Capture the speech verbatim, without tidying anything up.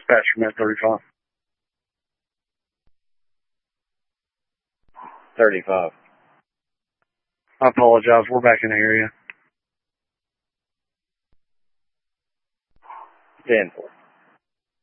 dispatch from at thirty-five. thirty-five. I apologize. We're back in the area. ten four.